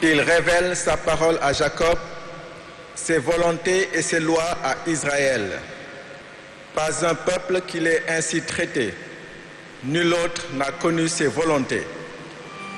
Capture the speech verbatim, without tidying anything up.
Il révèle sa parole à Jacob, ses volontés et ses lois à Israël. Pas un peuple qui l'ait ainsi traité. Nul autre n'a connu ses volontés.